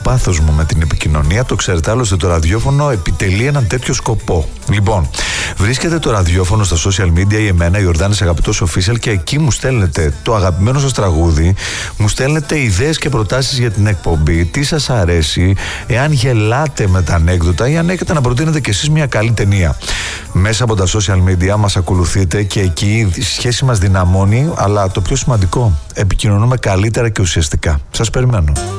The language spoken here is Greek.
πάθος μου με την επικοινωνία. Το ξέρετε, άλλωστε το ραδιόφωνο επιτελεί έναν τέτοιο σκοπό. Λοιπόν, βρίσκεται το ραδιόφωνο στα social media ή εμένα, Ιορδάνης Αγαπητός Official, και εκεί μου στέλνετε το αγαπημένο σας τραγούδι, μου στέλνετε ιδέες και προτάσεις για την εκπομπή, τι σας αρέσει, εάν γελάτε με τα ανέκδοτα ή αν έχετε να προτείνετε κι εσείς μια καλή ταινία. Μέσα από τα social media μας ακολουθείτε και εκεί η σχέση μας δυναμώνει, αλλά το πιο σημαντικό, επικοινωνούμε καλύτερα και ουσιαστικά. Σας περιμένω.